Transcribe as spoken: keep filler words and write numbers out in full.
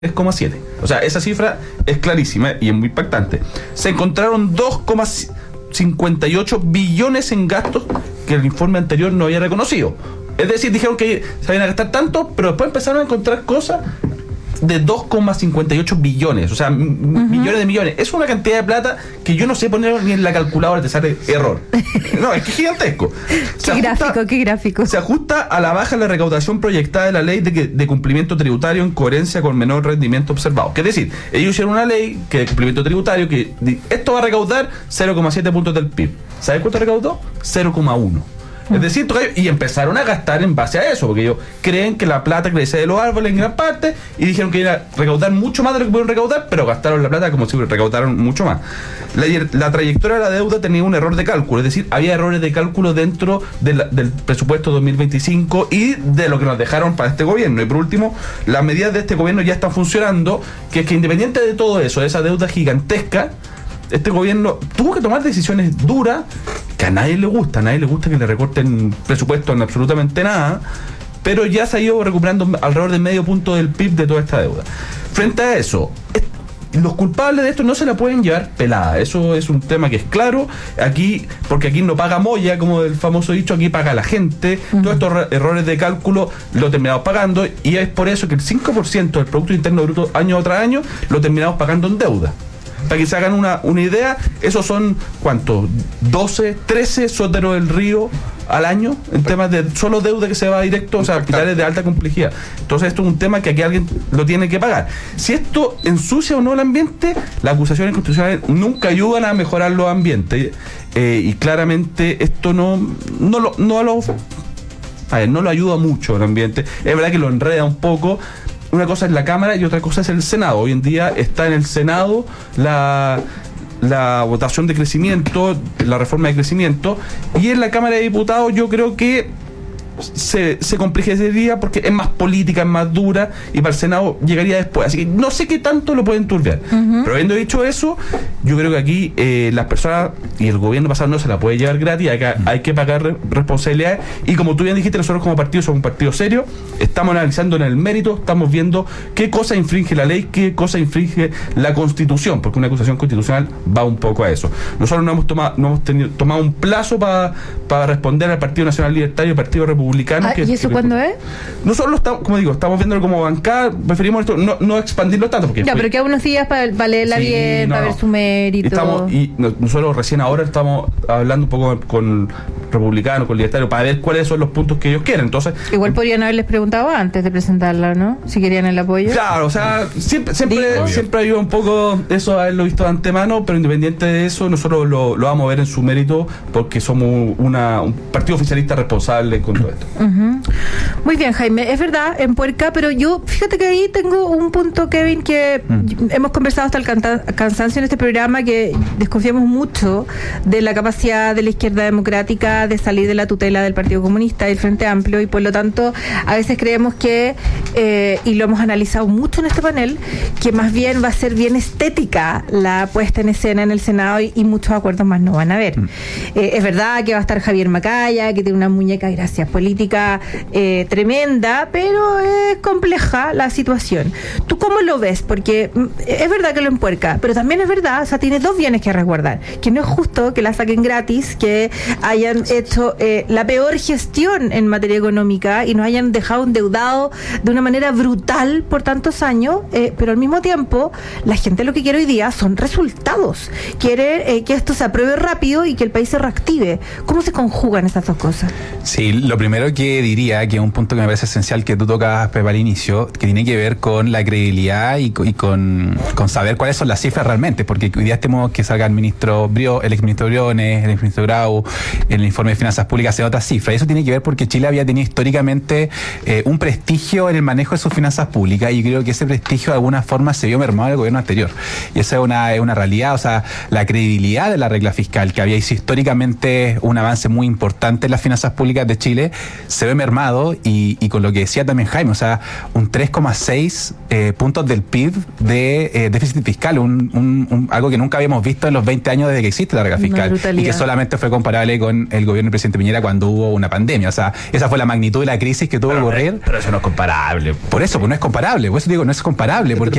tres coma siete. O sea, esa cifra es clarísima y es muy impactante. Se encontraron dos coma cincuenta y ocho billones en gastos que el informe anterior no había reconocido. Es decir, dijeron que se iban a gastar tanto, pero después empezaron a encontrar cosas de dos coma cincuenta y ocho billones, o sea, uh-huh. millones de millones. Es una cantidad de plata que yo no sé poner ni en la calculadora, te sale error. No, es que es gigantesco. Qué gráfico, qué gráfico. Se ajusta a la baja la recaudación proyectada de la ley de, que, de cumplimiento tributario en coherencia con menor rendimiento observado. Que es decir, ellos hicieron una ley que de cumplimiento tributario que esto va a recaudar cero coma siete puntos del P I B. ¿Sabes cuánto recaudó? cero coma uno. Es decir, y empezaron a gastar en base a eso, porque ellos creen que la plata crece de los árboles en gran parte, y dijeron que iban a recaudar mucho más de lo que pudieron recaudar, pero gastaron la plata como si recaudaron mucho más. La, la trayectoria de la deuda tenía un error de cálculo, es decir, había errores de cálculo dentro de la, del presupuesto dos mil veinticinco y de lo que nos dejaron para este gobierno. Y por último, las medidas de este gobierno ya están funcionando, que es que independiente de todo eso, de esa deuda gigantesca, este gobierno tuvo que tomar decisiones duras que a nadie le gusta, a nadie le gusta que le recorten presupuesto en absolutamente nada, pero ya se ha ido recuperando alrededor de medio punto del P I B de toda esta deuda. Frente a eso, los culpables de esto no se la pueden llevar pelada, eso es un tema que es claro, aquí, porque aquí no paga Moya, como el famoso dicho, aquí paga la gente, uh-huh. Todos estos errores de cálculo lo terminamos pagando, y es por eso que el cinco por ciento del Producto Interno Bruto año tras año lo terminamos pagando en deuda. Para que se hagan una, una idea, esos son, ¿cuánto? doce, trece Sotero del Río al año, en temas de solo deuda que se va directo, o sea, hospitales de alta complejidad. Entonces esto es un tema que aquí alguien lo tiene que pagar. Si esto ensucia o no el ambiente, las acusaciones constitucionales nunca ayudan a mejorar los ambientes, eh, y claramente esto no, no lo, no lo, a ver, no lo ayuda mucho al ambiente. Es verdad que lo enreda un poco. Una cosa es la Cámara y otra cosa es el Senado. Hoy en día está en el Senado la, la votación de crecimiento, la reforma de crecimiento, y en la Cámara de Diputados yo creo que se, se complejizaría porque es más política, es más dura, y para el Senado llegaría después. Así que no sé qué tanto lo pueden turbiar. Uh-huh. Pero habiendo dicho eso, yo creo que aquí eh, las personas y el gobierno pasado no se la puede llevar gratis, hay que, uh-huh. hay que pagar re- responsabilidades, y como tú bien dijiste, nosotros como partido somos un partido serio, estamos analizando en el mérito, estamos viendo qué cosa infringe la ley, qué cosa infringe la Constitución, porque una acusación constitucional va un poco a eso. Nosotros no hemos tomado, no hemos tenido, tomado un plazo para pa responder al Partido Nacional Libertario y al Partido Republicano. Ah, que, ¿y eso que, cuándo es? Nosotros lo estamos, como digo, estamos viéndolo como bancada, preferimos esto, no, no expandirlo tanto. Porque ya, fue, pero queda unos días para pa leerla sí, bien, no, para ver su mérito. Estamos, y nosotros recién ahora estamos hablando un poco con republicanos, con libertarios, para ver cuáles son los puntos que ellos quieren. Entonces, igual podrían haberles preguntado antes de presentarla, ¿no? Si querían el apoyo. Claro, o sea, siempre siempre, siempre ayuda un poco eso haberlo visto de antemano, pero independiente de eso, nosotros lo, lo vamos a ver en su mérito, porque somos una, un partido oficialista responsable con todo esto. Uh-huh. Muy bien, Jaime, es verdad, en Puerca, pero yo, fíjate que ahí tengo un punto, Kevin, que mm. hemos conversado hasta el canta- cansancio en este programa, que desconfiamos mucho de la capacidad de la izquierda democrática de salir de la tutela del Partido Comunista y el Frente Amplio, y por lo tanto a veces creemos que, eh, y lo hemos analizado mucho en este panel, que más bien va a ser bien estética la puesta en escena en el Senado, y, y muchos acuerdos más no van a haber. Mm. Eh, es verdad que va a estar Javier Macaya, que tiene una muñeca, gracias, política eh, tremenda, pero es compleja la situación. ¿Tú cómo lo ves? Porque es verdad que lo empuerca, pero también es verdad, o sea, tiene dos bienes que resguardar, que no es justo que la saquen gratis, que hayan hecho eh, la peor gestión en materia económica y nos hayan dejado endeudados de una manera brutal por tantos años, eh, pero al mismo tiempo la gente lo que quiere hoy día son resultados, quiere eh, que esto se apruebe rápido y que el país se reactive. ¿Cómo se conjugan esas dos cosas? Sí, lo primero que diría, que es un punto que me parece esencial que tú tocas, Pepe, al inicio, que tiene que ver con la credibilidad y, y con, con saber cuáles son las cifras realmente, porque hoy día tenemos que salga el ministro Brio, el exministro Briones, el exministro Grau, en el informe de finanzas públicas hace otras cifras. Y eso tiene que ver porque Chile había tenido históricamente eh, un prestigio en el manejo de sus finanzas públicas, y creo que ese prestigio de alguna forma se vio mermado en el gobierno anterior. Y esa es una, es una realidad, o sea, la credibilidad de la regla fiscal, que había sido históricamente un avance muy importante en las finanzas públicas de Chile, se ve mermado, y, y con lo que decía también Jaime, o sea, un tres coma seis eh, puntos del P I B de eh, déficit fiscal, un, un, un, algo que nunca habíamos visto en los veinte años desde que existe la regla fiscal, y que solamente fue comparable con el gobierno del presidente Piñera cuando hubo una pandemia. O sea, esa fue la magnitud de la crisis que tuvo que ocurrir. Pero eso no es comparable. Por eso, pues no es comparable. Por eso digo, no es comparable. Porque